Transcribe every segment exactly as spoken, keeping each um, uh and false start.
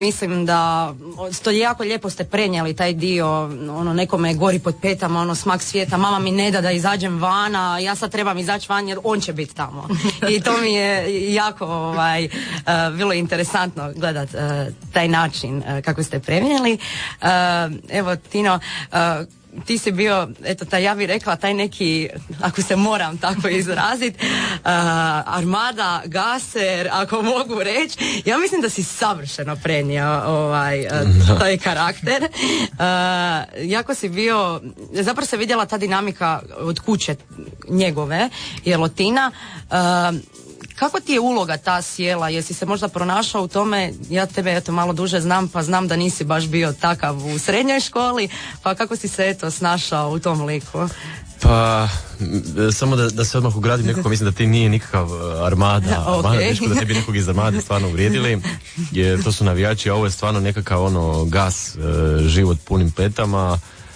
Mislim da to jako lijepo ste prenijeli taj dio, ono nekome gori pod petama, ono smak svijeta, mama mi ne da da izađem vana, ja sad trebam izaći van jer on će biti tamo. I to mi je jako ovaj, uh, bilo interesantno gledat uh, taj način uh, kako ste prenijeli. Uh, evo Tino, uh, ti si bio, eto, taj, ja bih rekla, taj neki, ako se moram tako izraziti, uh, armada, gaser, ako mogu reći. Ja mislim da si savršeno prenio ovaj, uh, taj karakter. Uh, jako si bio, zapravo se vidjela ta dinamika od kuće njegove, Jelotina. Uh, Kako ti je uloga ta sjela? Jesi se možda pronašao u tome? Ja tebe eto malo duže znam, pa znam da nisi baš bio takav u srednjoj školi, pa kako si se eto snašao u tom liku? Pa, samo da, da se odmah ugradim nekako, mislim da ti nije nikakav Armada, okay. Armada teško da ne bi nekog iz Armade stvarno uvrijedili, jer to su navijači, a ovo je stvarno nekakav ono gas, život punim petama.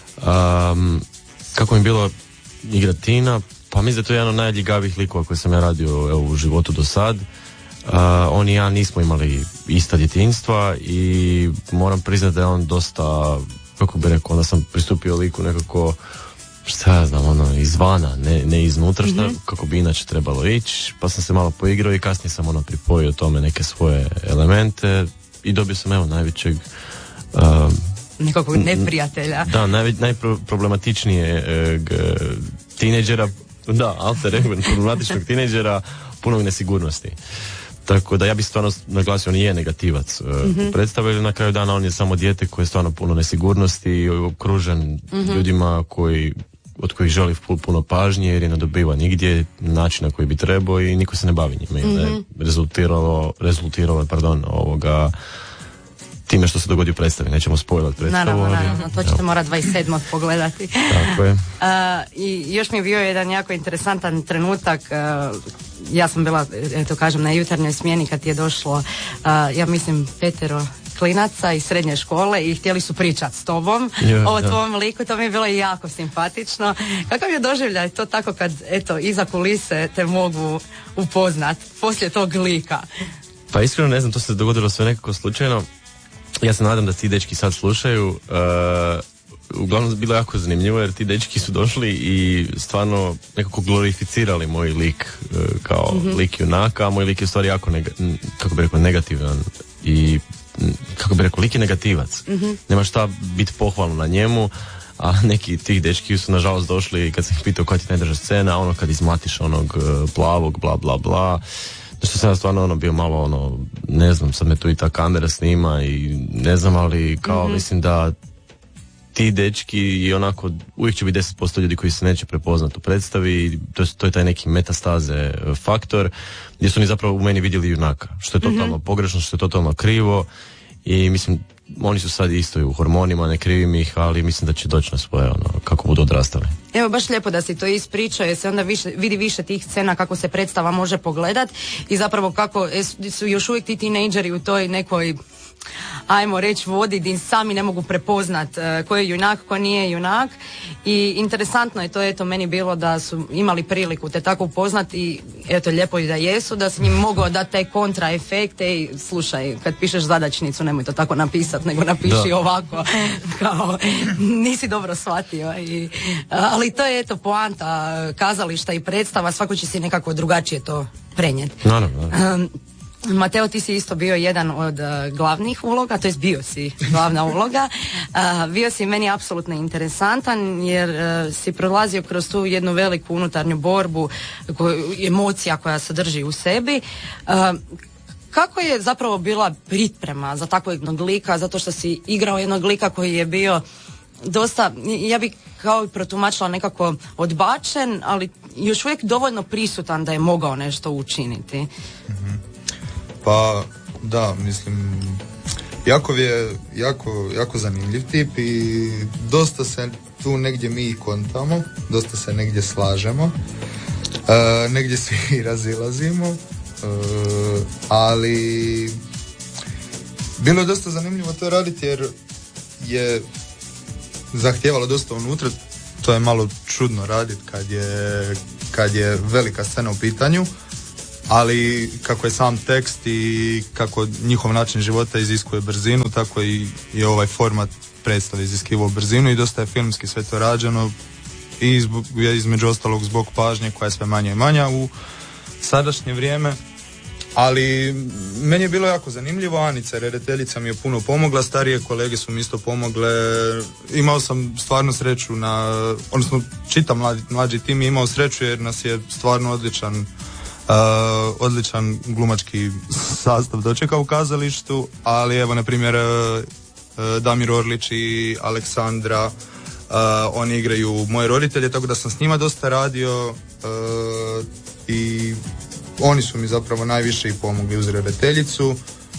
Um, kako mi je bilo igrat Tina? Pa mislim da je to jedan od najljigavijih likova koje sam ja radio evo, u životu do sad. Uh, on i ja nismo imali ista djetinjstva i moram priznati da je on dosta, kako bi rekao, onda sam pristupio liku nekako, šta ja znam, ono, izvana, ne, ne iznutra, šta, mm-hmm. kako bi inače trebalo ići, pa sam se malo poigrao i kasnije sam ono pripojio tome neke svoje elemente i dobio sam evo najvećeg uh, nekakvog neprijatelja. Da, naj, najproblematičnije uh, tinejdžera, da, alter ego problematičnog tinejdžera, punog nesigurnosti. Tako da ja bih stvarno naglasio, on je negativac mm-hmm. predstavlja, na kraju dana on je samo dijete koje je stvarno puno nesigurnosti i okružen mm-hmm. ljudima koji, od kojih želi puno pažnje jer je ne dobiva nigdje način na koji bi trebao i niko se ne bavi njima. Mm-hmm. Je rezultiralo, rezultiralo pardon, ovoga time što se dogodi u predstavi, nećemo spojlat predstavu. Naravno, naravno, to ćete morati dvadeset sedmog pogledati. Tako je. Uh, I još mi je bio jedan jako interesantan trenutak, uh, ja sam bila, eto kažem, na jutarnjoj smjeni kad je došlo, uh, ja mislim, petero klinaca iz srednje škole i htjeli su pričati s tobom ja, o tvom ja. liku, to mi je bilo jako simpatično. Kakav je doživljaj to tako kad, eto, iza kulise te mogu upoznat poslije tog lika? Pa iskreno ne znam, to se dogodilo sve nekako slučajno. Ja se nadam da ti dečki sad slušaju. Uh, uglavnom bilo jako zanimljivo jer ti dečki su došli i stvarno nekako glorificirali moj lik uh, kao mm-hmm. lik junaka, a moj lik je u stvari jako neg- kako bi rekao negativan i kako bi rekao lik je negativac. Mm-hmm. Nema šta biti pohvalno na njemu, a neki tih dečki su nažalost došli kad sam ih pitao koja ti najdrža scena, ono kad izmatiš onog uh, plavog bla bla bla. Što sam ja stvarno ono bio malo ono, ne znam, sad me tu i ta kamera snima i ne znam, ali kao mm-hmm. mislim da ti dečki i onako uvijek će biti deset posto ljudi koji se neće prepoznati u predstavi, to je, to je taj neki metastaze faktor gdje su oni zapravo u meni vidjeli junaka, što je totalno mm-hmm. pogrešno, što je totalno krivo i mislim oni su sad isto i u hormonima, ne krivim ih, ali mislim da će doći na svoje ono, kako budu odrastali. Evo, baš lijepo da si to ispričao, jer se onda više, vidi više tih scena kako se predstava može pogledat i zapravo kako su još uvijek ti tinejdžeri u toj nekoj, ajmo reći, vodi gdje sami ne mogu prepoznat uh, ko je junak, ko nije junak i interesantno je to, eto, meni bilo da su imali priliku te tako upoznati i eto, lijepo i da jesu, da si njim mogao dati taj kontra efekt i slušaj, kad pišeš zadačnicu nemoj to tako napisat, nego napiši da. Ovako, kao nisi dobro shvatio i, ali to je eto poanta kazališta i predstava, svako će si nekako drugačije to prenijeti. Naravno. Um, Mateo, ti si isto bio jedan od uh, glavnih uloga, to jest bio si glavna uloga. Uh, bio si meni apsolutno interesantan jer uh, si prolazio kroz tu jednu veliku unutarnju borbu, koju, emocija koja se drži u sebi. Uh, kako je zapravo bila priprema za takvog jednog lika, zato što si igrao jednog lika koji je bio dosta, ja bih kao i protumačila nekako odbačen, ali još uvijek dovoljno prisutan da je mogao nešto učiniti. Mm-hmm. Pa da, mislim, Jakov je jako, jako zanimljiv tip i dosta se tu negdje mi kontamo, dosta se negdje slažemo, e, negdje svi razilazimo, e, ali bilo je dosta zanimljivo to raditi jer je zahtijevalo dosta unutra, to je malo čudno raditi kad je, kad je velika scena u pitanju. ali kako je sam tekst i kako njihov način života iziskuje brzinu, tako i, i ovaj format predstave iziskivao brzinu i dosta je filmski sve to rađeno i zbog, između ostalog zbog pažnje koja je sve manja i manja u sadašnje vrijeme. Ali meni je bilo jako zanimljivo, Anica, redateljica mi je puno pomogla, starije kolege su mi isto pomogle, imao sam stvarno sreću na, odnosno čitav mlađi, mlađi tim je imao sreću jer nas je stvarno odličan, uh, odličan glumački sastav dočekao u kazalištu, ali evo na primjer uh, Damir Orlić i Aleksandra, uh, oni igraju moje roditelje, tako da sam s njima dosta radio uh, i oni su mi zapravo najviše i pomogli uz redateljicu.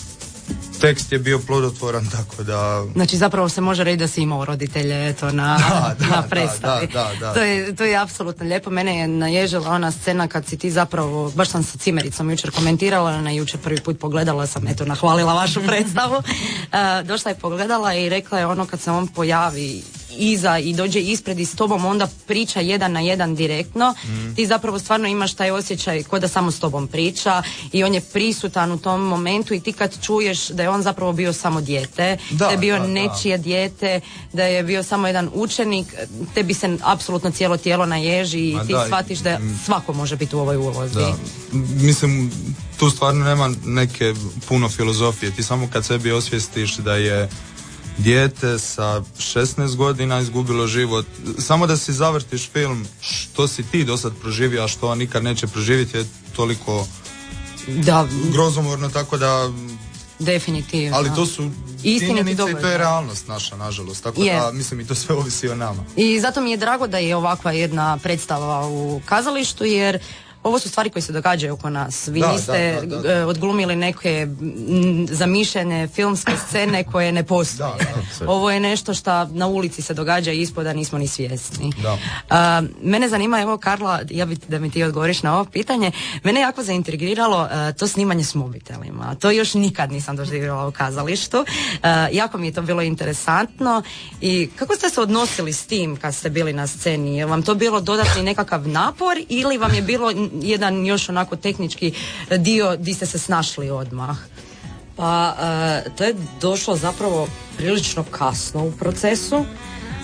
Tekst je bio plodotvoran, tako da... Znači zapravo se može reći da si imao roditelje eto, na, da, da, na predstavi. Da, da, da, da. To je, to je apsolutno lijepo. Mene je naježila ona scena kad si ti zapravo, baš sam sa Cimericom jučer komentirala, ona jučer prvi put pogledala sam, eto, nahvalila vašu predstavu. Uh, došla je pogledala i rekla je ono kad se on pojavi iza i dođe ispred i s tobom onda priča jedan na jedan direktno, mm. ti zapravo stvarno imaš taj osjećaj ko da samo s tobom priča i on je prisutan u tom momentu i ti kad čuješ da je on zapravo bio samo dijete, da, da je bio da, nečije da. dijete, da je bio samo jedan učenik, tebi se apsolutno cijelo tijelo naježi i Ma ti da, shvatiš da svako može biti u ovoj ulozi. Da. Mislim, tu stvarno nema neke puno filozofije, ti samo kad sebi osvijestiš da je dijete sa šesnaest godina izgubilo život, samo da si zavrtiš film što si ti do sad proživio, a što on nikad neće proživjeti, je toliko da. grozomorno, tako da definitivno. Ali to su činjenice i to je realnost naša, nažalost, tako je. Da mislim i to sve ovisi o nama. I zato mi je drago da je ovakva jedna predstava u kazalištu, jer ovo su stvari koje se događaju oko nas. Vi da, niste da, da, da. odglumili neke zamišljene filmske scene koje ne postoje. Da, da. Ovo je nešto što na ulici se događa i ispoda nismo ni svjesni. Da. Uh, mene zanima, evo Karla, ja bih da mi ti odgovoriš na ovo pitanje, mene jako zaintrigiralo uh, to snimanje s mobitelima. To još nikad nisam doživjela u kazalištu. Uh, jako mi je to bilo interesantno. I kako ste se odnosili s tim kad ste bili na sceni? Je vam to bilo dodatni nekakav napor ili vam je bilo jedan još onako tehnički dio di ste se snašli odmah? Pa uh, to je došlo zapravo prilično kasno u procesu. Uh,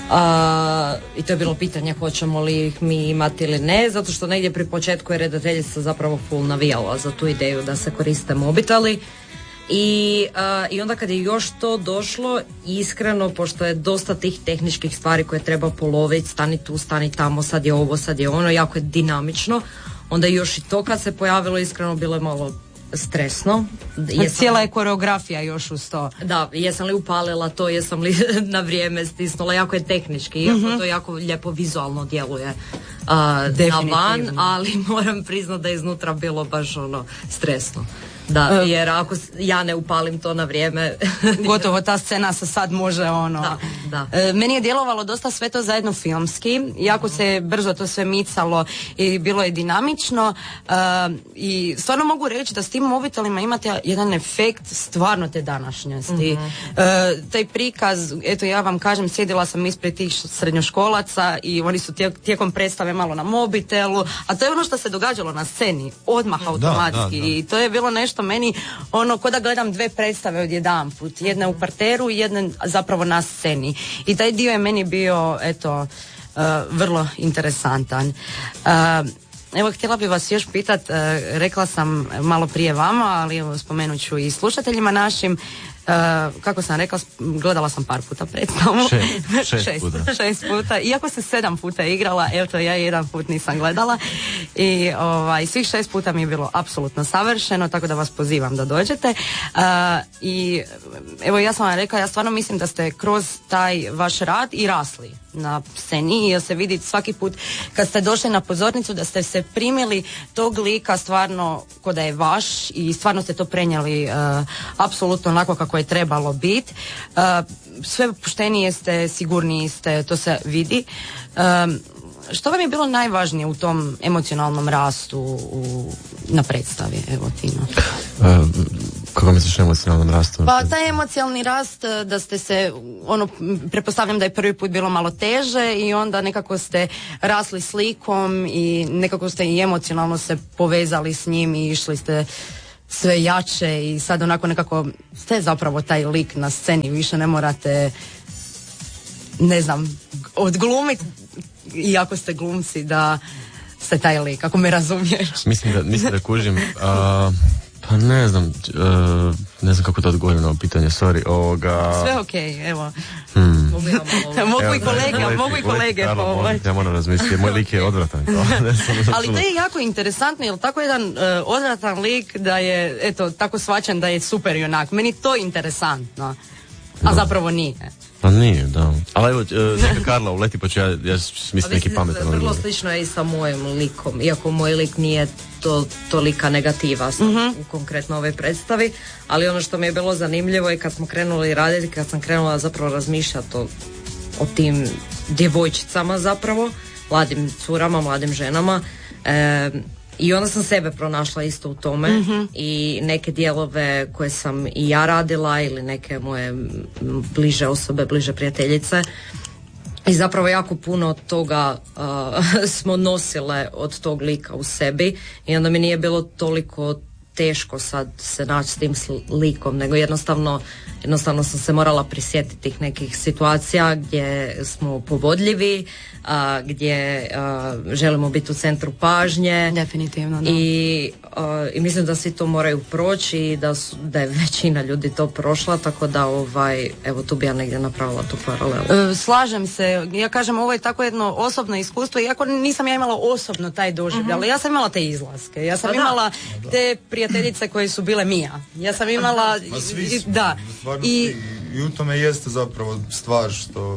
i to je bilo pitanje hoćemo li ih mi imati ili ne, zato što negdje pri početku je redateljica zapravo full navijala za tu ideju da se koriste mobiteli. I, uh, I onda kad je još to došlo, iskreno, pošto je dosta tih tehničkih stvari koje treba poloviti, stani tu, stani tamo, sad je ovo, sad je ono, jako je dinamično, onda još i to kad se pojavilo, iskreno bilo je malo stresno. Jesam, cijela je koreografija još uz to. Da, jesam li upalila to, jesam li na vrijeme stisnula, jako je tehnički, iako mm-hmm. to jako lijepo vizualno djeluje uh, na van, ali moram priznati da je iznutra bilo baš ono stresno. Da, jer ako ja ne upalim to na vrijeme... Gotovo, ta scena se sad može ono... Da, da. E, meni je djelovalo dosta sve to zajedno filmski, jako se brzo to sve micalo i bilo je dinamično e, i stvarno mogu reći da s tim mobitelima imate jedan efekt stvarno te današnjosti. Mm-hmm. E, taj prikaz, eto ja vam kažem, sjedila sam ispred tih srednjoškolaca i oni su tijekom predstave malo na mobitelu, a to je ono što se događalo na sceni, odmah automatski. Da, da, da. I to je bilo nešto meni, ono, ko da gledam dve predstave odjedanput, jedna u parteru i jedna zapravo na sceni. I taj dio je meni bio, eto, uh, vrlo interesantan. Uh, evo, htjela bih vas još pitat, uh, rekla sam malo prije vama, ali evo, spomenut ću i slušateljima našim, Uh, kako sam rekla, gledala sam par puta predstavu. Šest, šest, šest puta. Šest puta. Iako se sedam puta igrala, evo to ja jedan put nisam gledala. I ovaj, svih šest puta mi je bilo apsolutno savršeno, tako da vas pozivam da dođete. Uh, I evo ja sam vam rekla, ja stvarno mislim da ste kroz taj vaš rad i rasli na sceni, jer se vidi svaki put kad ste došli na pozornicu da ste se primili tog lika stvarno ko da je vaš i stvarno ste to prenijeli uh, apsolutno onako kako je trebalo biti. Uh, sve poštenije ste, sigurniji ste, to se vidi. Um, što vam je bilo najvažnije u tom emocionalnom rastu u, na predstavi? Evo, Tino. Um, Kako misliš emocionalnom rastu? Pa taj emocionalni rast, da ste se, ono, pretpostavljam da je prvi put bilo malo teže i onda nekako ste rasli s likom i nekako ste i emocionalno se povezali s njim i išli ste sve jače i sad onako nekako ste zapravo taj lik na sceni, više ne morate, ne znam, odglumiti, iako ste glumci, da ste taj lik, ako me razumiješ. Mislim da, mislim da kužim. Uh, pa ne znam, uh, ne znam kako da odgovorim na ovo pitanje, sorry. Ovoga... Sve okej, okay, evo. Hmm. mogu i kolege, leti, mogu i kolege. Karlo, molim, ja moram razmisliti, moj lik je odvratan. Ali to je jako interesantno, jer tako jedan uh, odvratan lik da je, eto, tako shvaćan da je super junak. Meni to interesantno, a da. Zapravo nije. Pa nije, da. Ali evo, neka Karla uleti, pa ću ja, ja mislim neki pametan. Vrlo slično je i sa mojim likom, iako moj lik nije to, tolika negativa sam, mm-hmm. u konkretno ovoj predstavi, ali ono što mi je bilo zanimljivo je kad smo krenuli raditi, kad sam krenula zapravo razmišljati o, o tim djevojčicama zapravo, mladim curama, mladim ženama, e, i onda sam sebe pronašla isto u tome, mm-hmm. i neke dijelove koje sam i ja radila ili neke moje bliže osobe, bliže prijateljice, i zapravo jako puno toga uh, smo nosile od tog lika u sebi i onda mi nije bilo toliko teško sad se naći s tim likom, nego jednostavno jednostavno sam se morala prisjetiti tih nekih situacija gdje smo povodljivi, a, gdje a, želimo biti u centru pažnje. Definitivno, da. I, a, i mislim da svi to moraju proći i da, su, da je većina ljudi to prošla, tako da ovaj, evo tu bi ja negdje napravila tu paralelu. E, slažem se, ja kažem, ovo je tako jedno osobno iskustvo, iako nisam ja imala osobno taj doživljaj, uh-huh. ali ja sam imala te izlaske, ja sam pa imala da. te prijateljice koje su bile Mija, ja sam imala, Ma, svi smo, da, i, i u tome jeste zapravo stvar što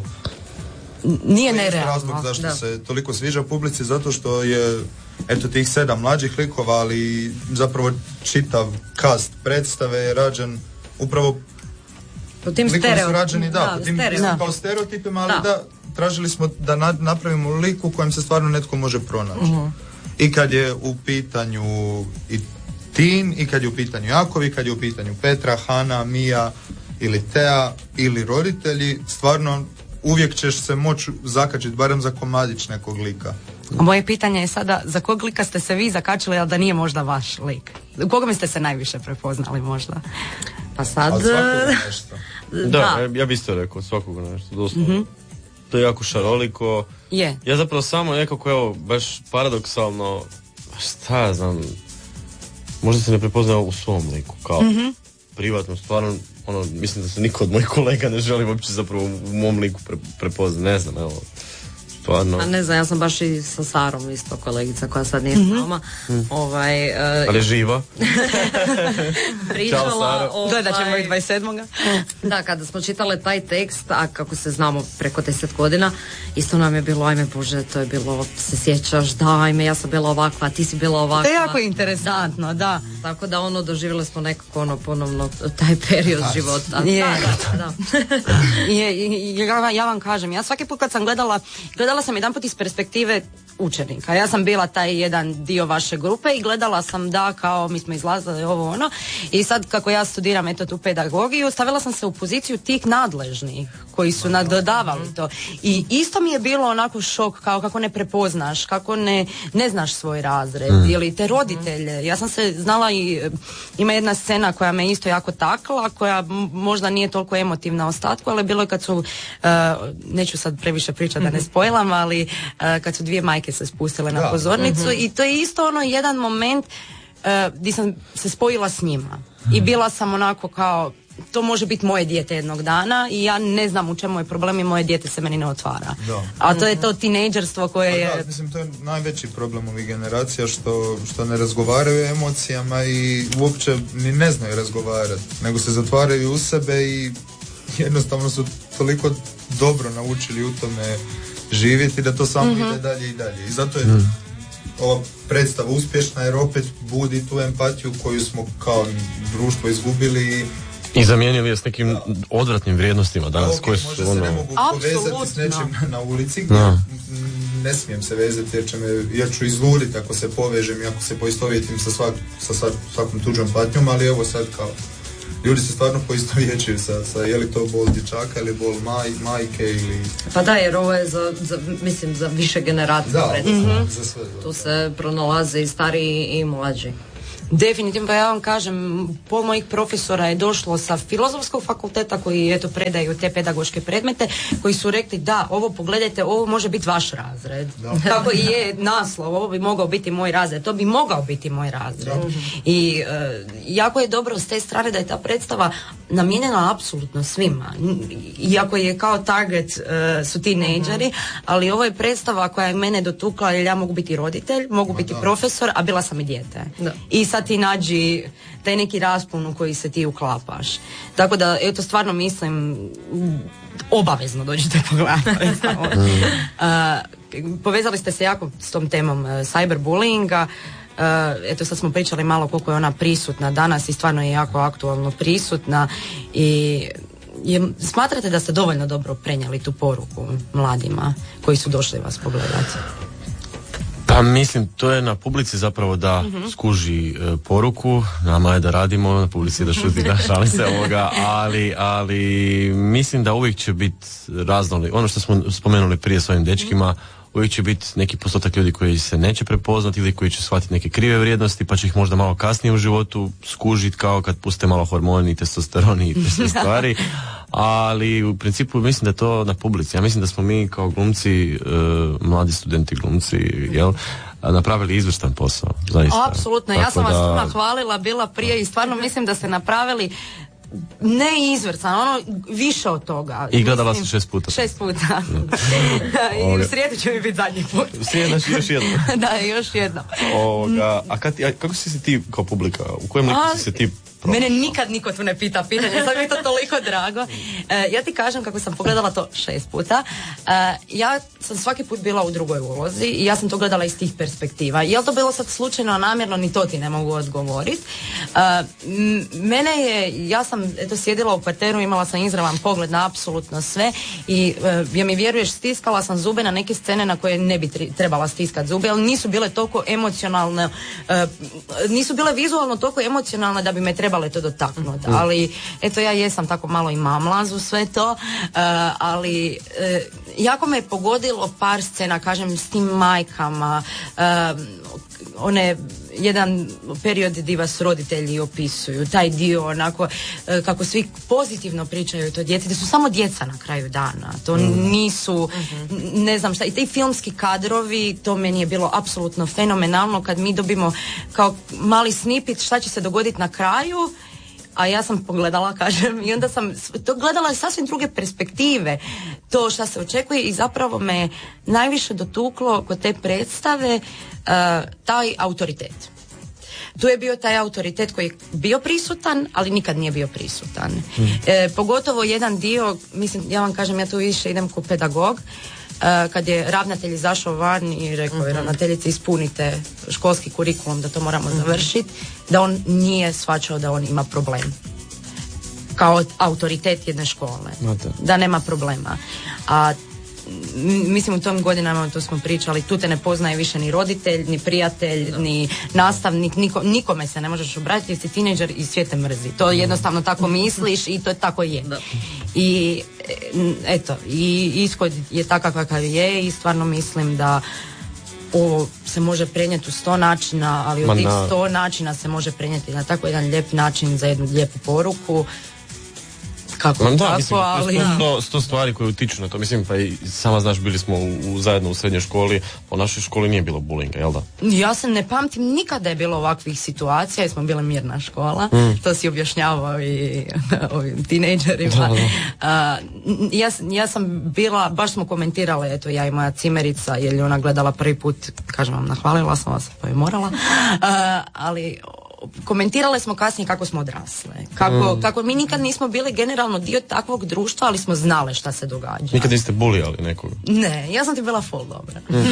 nije nerealno. Razlog zašto da. se toliko sviđa publici, zato što je eto tih sedam mlađih likova, ali zapravo čitav cast predstave je rađen upravo po tim stereotipima, da, da, po tim stereo. kao stereotipima, ali da. da, tražili smo da na, napravimo lik u kojem se stvarno netko može pronaći. Uh-huh. I kad je u pitanju i Tin, i kad je u pitanju Jakov, i kad je u pitanju Petra, Hana, Mija ili Tea ili roditelji, stvarno uvijek ćeš se moći zakačiti barem za komadić nekog lika. Moje pitanje je sada, za kog lika ste se vi zakačili, ali da nije možda vaš lik? U koga ste se najviše prepoznali možda? Pa sad... A svakoga nešto. Da, da. Ja bih isto rekao, svakoga nešto, doslovno. Mm-hmm. To je jako šaroliko. Je. Ja zapravo samo nekako, evo, baš paradoksalno, šta ja znam, možda se ne prepoznao u svom liku, kao mm-hmm. privatno, stvarno, ono, mislim da se niko od mojih kolega ne želi uopće zapravo u mom liku pre, prepoznati, ne znam, evo, stvarno. A ne znam, ja sam baš i sa Sarom isto kolegica koja sad nije mm-hmm. s nama. Mm. Ovaj, uh, ali živa. Pričala o... Gledat ćemo i dvadeset sedmog Da, kada smo čitale taj tekst, a kako se znamo preko deset godina, isto nam je bilo, ajme Bože, to je bilo, se sjećaš, da, ajme, ja sam bila ovakva, ti si bila ovakva. To je jako interesantno, da. Tako da ono, doživjeli smo nekako ono ponovno taj period da, života. Je. Da, da, da. je, ja, ja vam kažem, ja svaki put kad sam gledala, gledala sam jedan put iz perspektive učenika. Ja sam bila taj jedan dio vaše grupe i gledala sam da kao mi smo izlazili ovo ono i sad kako ja studiram eto tu pedagogiju, stavila sam se u poziciju tih nadležnih koji su nadodavali to. I isto mi je bilo onako šok kao kako ne prepoznaš, kako ne, ne znaš svoj razred mm. ili te roditelje. Ja sam se znala i ima jedna scena koja me isto jako takla, koja možda nije toliko emotivna ostatku, ali bilo je kad su, uh, neću sad previše pričati mm-hmm. da ne spojlam, ali uh, kad su dvije majke se spustile na pozornicu mm-hmm. i to je isto ono jedan moment uh, gdje sam se spojila s njima mm-hmm. i bila sam onako kao to može biti moje dijete jednog dana i ja ne znam u čemu je problem i moje dijete se meni ne otvara. Da. A to je to tinejdžerstvo koje je... Da, mislim, to je najveći problem ovih generacija što, što ne razgovaraju o emocijama i uopće ni ne znaju razgovarati, nego se zatvaraju u sebe i jednostavno su toliko dobro naučili u tome živjeti da to samo mm-hmm. ide dalje i dalje. I zato je mm. ova predstava uspješna jer opet budi tu empatiju koju smo kao društvo izgubili i zamijenili je s nekim da. odvratnim vrijednostima danas. Okay, koje su možda ono... se ne mogu Absolutno. povezati s nečim na, na ulici gdje no. ne smijem se vezati jer će me, ja ću izluditi ako se povežem i ako se poistovjetim sa, svak, sa svak, svakom tuđom patnjom, ali evo sad kao ljudi se stvarno poistovjećuju sa, sa je li to bol dječaka ili bol maj, majke ili... Pa da, jer ovo je za, za mislim, za više generacija. Da, mm-hmm. za sve. Da. Tu se pronalaze i stariji i mlađi. Definitivno, pa ja vam kažem, pol mojih profesora je došlo sa filozofskog fakulteta koji eto predaju te pedagoške predmete, koji su rekli da, ovo pogledajte, ovo može biti vaš razred. Da. Kako i je naslov, ovo bi mogao biti moj razred, to bi mogao biti moj razred. Da. I e, jako je dobro s te strane da je ta predstava namijenjena apsolutno svima. Iako je kao target e, su tinejdžeri, ali ovo je predstava koja je mene dotukla jer ja mogu biti roditelj, mogu biti da. profesor, a bila sam i dijete. Da. I sad ti nađi taj neki raspon u koji se ti uklapaš. Tako da, eto, stvarno mislim, obavezno dođite pogledati. uh, povezali ste se jako s tom temom uh, cyberbullyinga. Uh, eto, sad smo pričali malo koliko je ona prisutna danas i stvarno je jako aktualno prisutna i je, smatrate da ste dovoljno dobro prenijeli tu poruku mladima koji su došli vas pogledati? Pa mislim, to je na publici zapravo da uh-huh. skuži e, poruku, nama je da radimo, na publici da šuti, da šali se ovoga, ali, ali mislim da uvijek će biti raznoli, ono što smo spomenuli prije s ovim dečkima, uvijek će biti neki postotak ljudi koji se neće prepoznati ili koji će shvatiti neke krive vrijednosti, pa će ih možda malo kasnije u životu skužiti kao kad puste malo hormoni, testosteroni i te sve stvari, ali u principu mislim da je to na publici. Ja mislim da smo mi kao glumci, e, mladi studenti glumci, jel, napravili izvrstan posao, zaista. Apsolutno, ja sam da... vas puno hvalila bila prije i stvarno mislim da ste napravili ne izvrstan, ono više od toga. I gledala sam šest puta. Šest puta. I u srijedu će mi biti zadnji put. U srijedu još jedno. Da, još jedno. Ovoga, a, kad, a kako si se ti kao publika, u kojem liku si se ti prošla? Mene nikad niko tu ne pita pitanje, sad mi je to toliko drago. Uh, ja ti kažem kako sam pogledala to šest puta. Uh, ja sam svaki put bila u drugoj ulozi i ja sam to gledala iz tih perspektiva. Je li to bilo sad slučajno, namjerno, ni to ti ne mogu odgovoriti. Uh, m- mene je, ja sam eto sjedila u parteru, imala sam izravan pogled na apsolutno sve i uh, ja mi vjeruješ, stiskala sam zube na neke scene na koje ne bi tri- trebala stiskati zube, ali nisu bile toliko emocionalne, uh, nisu bile vizualno toliko emocionalne da bi me trebale to dotaknuti. Mm. Ali eto, ja jesam tako malo i mamlaz u sve to, uh, ali uh, jako me je pogodilo par scena, kažem, s tim majkama, uh, one jedan period gdje vas roditelji opisuju, taj dio onako kako svi pozitivno pričaju to djeci, da su samo djeca na kraju dana, to mm. nisu mm-hmm. ne znam šta, i ti filmski kadrovi, to meni je bilo apsolutno fenomenalno kad mi dobimo kao mali snipit šta će se dogoditi na kraju, a ja sam pogledala, kažem, i onda sam to gledala iz sasvim druge perspektive, to šta se očekuje i zapravo me najviše dotuklo kod te predstave uh, taj autoritet. Tu je bio taj autoritet koji je bio prisutan, ali nikad nije bio prisutan. Mm. E, pogotovo jedan dio, mislim, ja vam kažem, ja tu više idem ko pedagog, Uh, kad je ravnatelj izašao van i rekao je, mm-hmm. ravnateljice, ispunite školski kurikulum da to moramo mm-hmm. završiti, da on nije shvaćao da on ima problem kao autoritet jedne škole, Mate. da nema problema. A mislim u tom godinama, to smo pričali, tu te ne poznaje više ni roditelj, ni prijatelj, no. ni nastavnik, niko, nikome se ne možeš obratiti jer si tinejdžer i svijet te mrzi. To jednostavno tako misliš i to tako je. No. I eto, i ishod je takav kakav je i stvarno mislim da ovo se može prenijeti u sto načina, ali od tih sto načina se može prenijeti na tako jedan lijep način za jednu lijepu poruku. Kako da, tako, mislim, ali... sto, sto stvari koje utiču na to, mislim, pa i sama znaš, bili smo u, u, zajedno u srednjoj školi, u našoj školi nije bilo bulinga, jel da? Ja se ne pamtim nikada je bilo ovakvih situacija, jer smo bile mirna škola, mm. to si objašnjavao i ovim tinejdžerima. Uh, ja, ja sam bila, baš smo komentirale, eto, ja i moja cimerica, jer je ona gledala prvi put, kažem vam, nahvalila sam vas, pa je morala, uh, ali... komentirale smo kasnije kako smo odrasle. Kako, mm. kako mi nikad nismo bili generalno dio takvog društva, ali smo znale šta se događa. Nikad niste bulijali nekog? Ne, ja sam ti bila full dobra. Mm.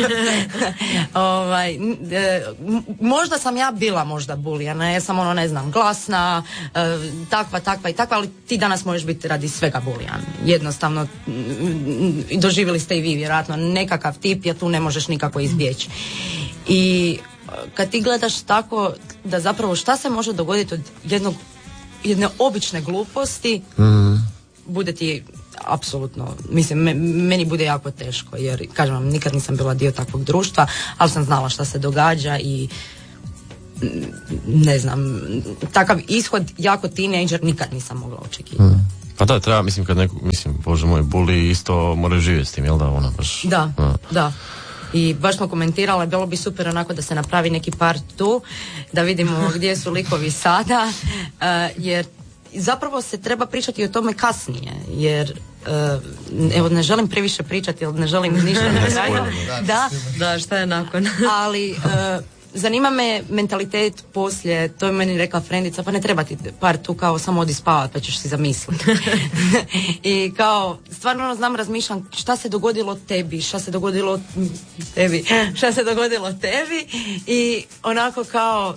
ovaj, e, možda sam ja bila možda bulijana, ja sam ono, ne znam, glasna, e, takva, takva i takva, ali ti danas možeš biti radi svega bulijan. Jednostavno, doživjeli ste i vi vjerojatno nekakav tip, ja tu ne možeš nikako izbjeći. I kad ti gledaš tako da zapravo šta se može dogoditi od jednog jedne obične gluposti Mm. bude ti apsolutno, mislim, me- meni bude jako teško, jer, kažem vam, nikad nisam bila dio takvog društva, ali sam znala šta se događa i mm, ne znam, takav ishod jako tinejdžer nikad nisam mogla očekivati. Mm. Pa da, treba, mislim, kad neko, mislim, bože moj, buli isto moraju živjeti s tim, jel da, ona baš... Da, a. da. I baš smo komentirali, bilo bi super onako da se napravi neki part tu, da vidimo gdje su likovi sada, eh, jer zapravo se treba pričati o tome kasnije, jer eh, evo, ne želim previše pričati, jer ne želim ništa na kraju. Da, Da, šta je nakon? ali eh, zanima me mentalitet poslije, to je meni rekla frendica, pa ne treba ti par tu kao samo odi spavat pa ćeš si zamisliti. I kao, stvarno ono znam, razmišljam šta se dogodilo tebi, šta se dogodilo tebi, šta se dogodilo tebi i onako kao,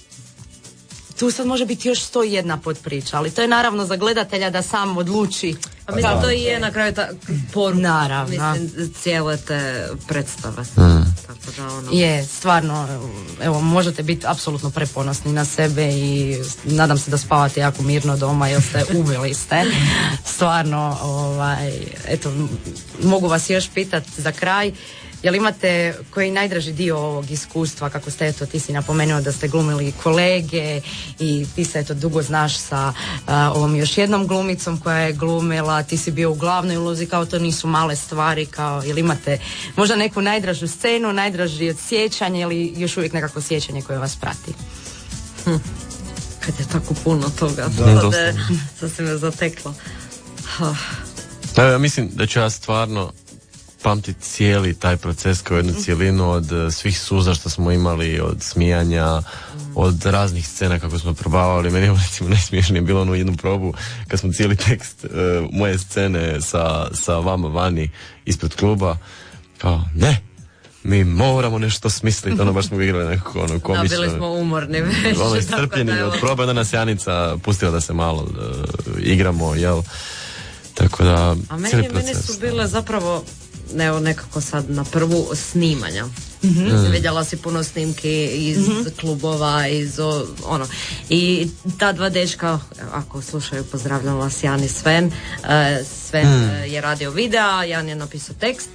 tu sad može biti još sto jedna podpriča, ali to je naravno za gledatelja da sam odluči. Pa mislim, to i je na kraju ta poruka, Naravno. mislim, cijele te predstave. Mm. Tako da, ono... Je, stvarno, evo, možete biti apsolutno preponosni na sebe i nadam se da spavate jako mirno doma jer ste uveli ste. Stvarno, ovaj, eto, mogu vas još pitati za kraj, jel imate koji najdraži dio ovog iskustva, kako ste, eto, ti si napomenuo da ste glumili kolege i ti se, eto, dugo znaš sa uh, ovom još jednom glumicom koja je glumila, ti si bio u glavnoj ulozi, kao to nisu male stvari, kao, jel imate možda neku najdražu scenu, najdraži od sjećanja ili još uvijek nekako sjećanje koje vas prati? Hm. Kad je tako puno toga, Da. sad, Dosta. je- sad si me zatekla. Ah. Evo, ja mislim da ću ja stvarno pamtiti cijeli taj proces kao jednu cijelinu od eh, svih suza što smo imali, od smijanja, od raznih scena kako smo probavali. Meni je recimo najsmiješnije bilo onu jednu probu kad smo cijeli tekst eh, moje scene sa, sa vama vani ispred kluba kao ne, mi moramo nešto smisliti, ono baš smo igrali nekako ono Da, komično. bili smo umorni već. Ono tako iscrpljeni da, evo. od probe, onda nas Janica pustila da se malo eh, igramo, jel? Tako da, A meni, cijeli meni proces. su bile zapravo, evo nekako sad na prvu, snimanja. Mm-hmm. Vidjela si puno snimki iz klubova, iz o- ono. I ta dva dečka, ako slušaju, pozdravljam vas, Jan i Sven. E, Sven e, je radio videa, Jan je napisao tekst.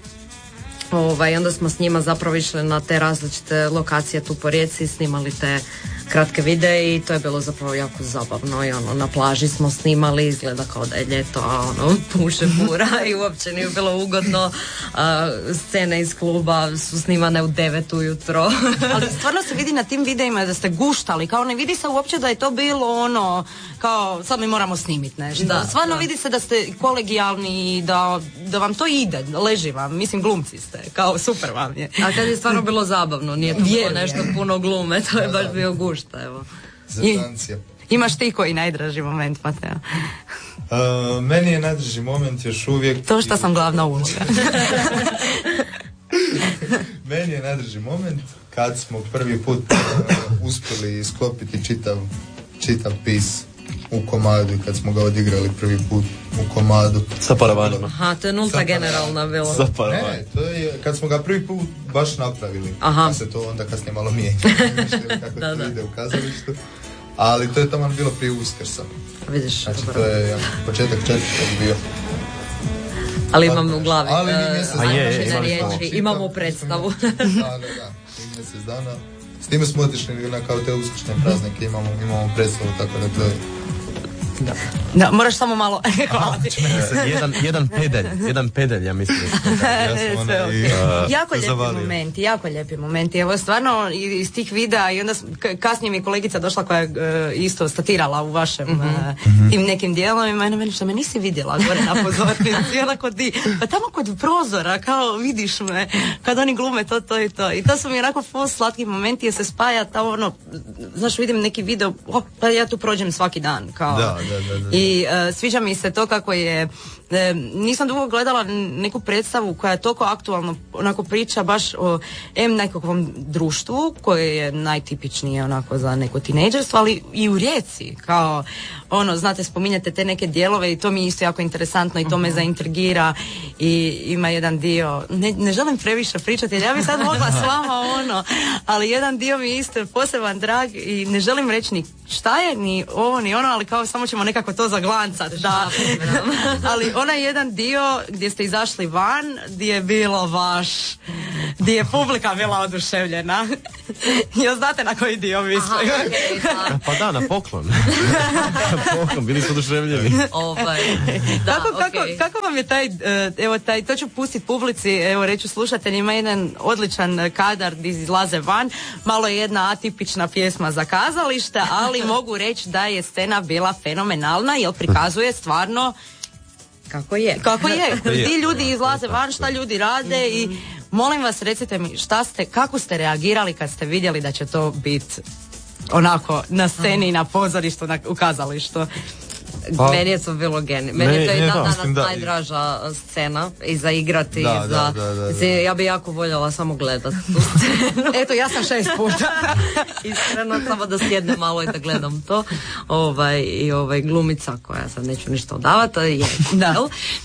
Ovaj, onda smo s njima zapravo išli na te različite lokacije tu po Rijeci, snimali te kratke videe i to je bilo zapravo jako zabavno i ono, na plaži smo snimali, izgleda kao da je ljeto, a ono, puše bura i uopće nije bilo ugodno. A, scene iz kluba su snimane u devet ujutro. Ali stvarno se vidi na tim videima da ste guštali, kao ne vidi se uopće da je to bilo ono, kao sad mi moramo snimiti nešto. Da, stvarno da. vidi se da ste kolegijalni i da, da vam to ide, leži vam, mislim glumci ste, kao super vam je. A kad je stvarno bilo zabavno, nije to bilo Vjerujem. nešto puno glume, to je baš bio gušta, evo. Zezancija. Imaš ti koji najdraži moment, Mateo? Uh, meni je najdraži moment još uvijek... To što sam glavna uloga. Meni je najdraži moment kad smo prvi put uh, uspjeli isklopiti čitav, čitav pis u komadu i kad smo ga odigrali prvi put u komadu. Sa paravanima. Aha, to je nulta Sad pa- generalna bilo. Sa Ne, paravanima. ne, to je kad smo ga prvi put baš napravili. Aha. Pa se to onda kasnije malo mijenja. kako Da, to da. ide u kazalištu. Ali to je tamo bilo prije Uskrsa. Vidiš, Znači dobro. to je ja, početak četvrtog bio. Ali imam u glavi. Ali mi e, mjesec A je, dana je, smo imali smo. čitali, Imamo predstavu. Da, da, da. I mjesec dana. S time smo otišli na kao te uskršnje praznike, imamo, imamo predstavu, tako da to je... Da, moraš samo malo, hvala ti. jedan, jedan pedalj, jedan pedalj, ja mislim. Ja Ne, sam sve ona i- okej. uh, Jako lijepi zavalio. momenti, jako lijepi momenti. Evo stvarno i- iz tih videa i onda s- k- kasnije mi je kolegica došla koja je e, isto statirala u vašem e, tim nekim dijelovima i ona meni što me nisi vidjela gore na pozornici. I ona kod di, pa tamo kod prozora kao vidiš me kad oni glume to, to i to. I to su mi onako ful slatki momenti jer se spaja ta ono, znaš vidim neki video, oh, pa ja tu prođem svaki dan kao. Da, da, da, da. I uh, sviđa mi se to kako je, e, nisam dugo gledala neku predstavu koja je toliko aktualno, onako priča baš o em nekakvom društvu koje je najtipičnije onako za neko tinejdžerstvo, ali i u Rijeci, kao ono, znate, spominjate te neke dijelove i to mi je isto jako interesantno i to me zaintrigira i ima jedan dio, ne, ne želim previše pričati jer ja bi sad mogla s vama ono, ali jedan dio mi je isto poseban drag i ne želim reći ni šta je, ni ovo, ni ono, ali kao samo ćemo nekako to zaglancat, da. Ali onaj jedan dio gdje ste izašli van, gdje je bilo baš, gdje je publika bila oduševljena. Jel znate na koji dio mislim? Aha, okay, da. Pa da, na poklon. Na poklon, bili su oduševljeni. Ovaj, da, kako, kako, okay. kako vam je taj, evo taj, to ću pustiti publici, evo reću slušateljima, jedan odličan kadar gdje izlaze van, malo je jedna atipična pjesma za kazalište, ali mogu reći da je scena bila fenomenalna jer prikazuje stvarno kako je. Kako je. Ti ljudi izlaze van, šta ljudi rade i molim vas recite mi šta ste, kako ste reagirali kad ste vidjeli da će to biti onako na sceni i na pozorištu, na, u kazalištu. Pa, meni je to bilo geni. Meni je to i ne, dan da, danas mislim da- najdraža scena i za igrati. Da, i za, da, da, da, da. Mislim, ja bi jako voljela samo gledati tu scenu. Eto, ja sam šest puta. Iskreno, samo da sjednem malo i da gledam to. Ovaj, I ovaj glumica koja, sad neću ništa odavati, je, Da. jel?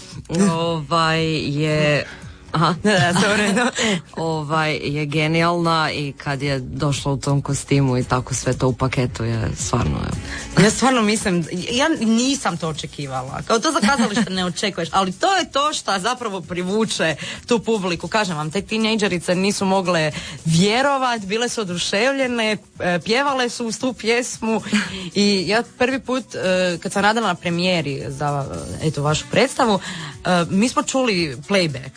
Ovaj je... Aha, Da, sve u redu. ovaj je genijalna i kad je došla u tom kostimu i tako sve to u paketu je stvarno je. Ja stvarno mislim, ja nisam to očekivala. Kao to za kazalište ne očekuješ, ali to je to što zapravo privuče tu publiku. Kažem vam, te tinejdžerice nisu mogle vjerovati, bile su oduševljene, e, pjevale su uz tu pjesmu i ja prvi put e, kad sam radila na premijeri za e, eto vašu predstavu, e, mi smo čuli playback.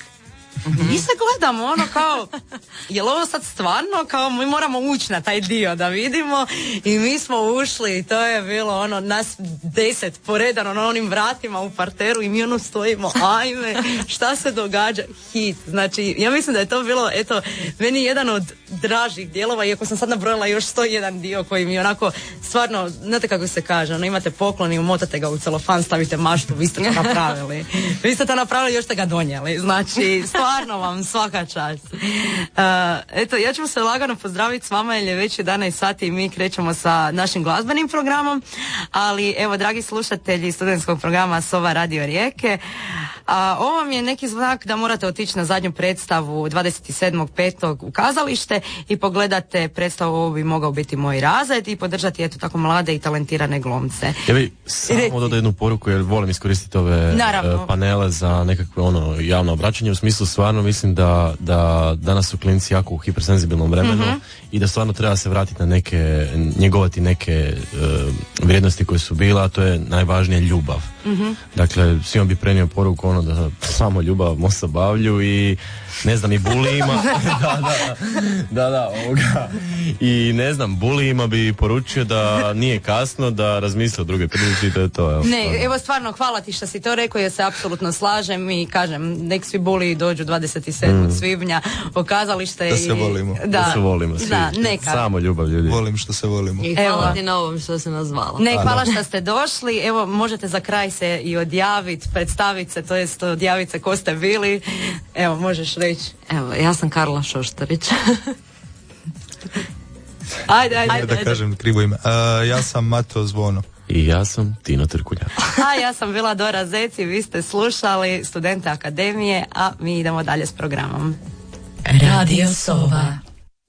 I se gledamo ono kao, je li ovo sad stvarno, kao mi moramo ući na taj dio da vidimo i mi smo ušli i to je bilo ono nas deset poredano na onim vratima u parteru i mi ono stojimo, ajme, šta se događa, hit. Znači, ja mislim da je to bilo, eto, meni jedan od dražih dijelova, iako sam sad nabrojala još sto jedan dio koji mi onako, stvarno, znate kako se kaže, ono, imate poklon i umotate ga u celofan, stavite maštu, vi ste to napravili. Vi ste to napravili, još ste ga donijeli. Znači, stvarno vam svaka čast. Uh, eto, ja ću se lagano pozdraviti s vama jer je već jedanaest sati i mi krećemo sa našim glazbenim programom, ali evo, dragi slušatelji studentskog programa Sova Radio Rijeke, a ovo vam je neki znak da morate otići na zadnju predstavu dvadeset sedmog petog u kazalište i pogledate predstavu Ovo bi mogao biti moj razred i podržati eto tako mlade i talentirane glumce. Ja bi samo dodao jednu poruku jer volim iskoristiti ove Naravno. e, panele za nekakve ono javno obraćanje, u smislu stvarno mislim da, da danas su klinci jako u hipersenzibilnom vremenu mm-hmm. i da stvarno treba se vratiti na neke, njegovati neke e, vrijednosti koje su bila, a to je najvažnije ljubav. Mm-hmm. Dakle, svima bi prenio poruku ono da samo ljubav mosa bavlju i ne znam, i bulijima da, da, da, da, ovoga. I ne znam, bulijima bi poručio da nije kasno, da razmisle o drugoj prilici i to je to. Evo, ne, stvarno. evo stvarno hvala ti što si to rekao, jer se apsolutno slažem i kažem, nek svi buliji dođu dvadeset sedmog Mm. svibnja u kazalište. Da se i, volimo. Da, Da se volimo svi. Da, neka. Samo ljubav, ljudi. Volim što se volimo. I Evo. hvala ti na ovom što se nazvala. Ne, A, hvala da. što ste došli. Evo, možete za kraj se i odjaviti, predstaviti se, to jest odjaviti se ko ste bili. Evo, možeš reći. Evo, ja sam Karla Šoštarić. Ajde, ajde, Da ajde. kažem krivo ime. Uh, ja sam Mato Zvono. I ja sam Tino Trkuljak. A ja sam bila Dora Zec i vi ste slušali Studente Akademije, a mi idemo dalje s programom. Radio Sova.